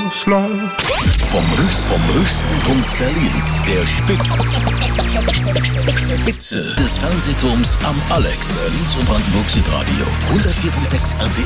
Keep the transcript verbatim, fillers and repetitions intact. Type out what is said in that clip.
Ausland. Vom höchsten, vom höchsten Punkt Berlins, der Spitze des Fernsehturms am Alex. Berlins und Brandenburg Südradio. hundertvier Komma sechs R T